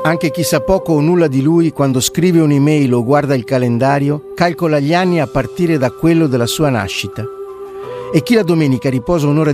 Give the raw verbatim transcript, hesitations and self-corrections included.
Anche chi sa poco o nulla di lui, quando scrive un'email o guarda il calendario, calcola gli anni a partire da quello della sua nascita. E chi la domenica riposa un'ora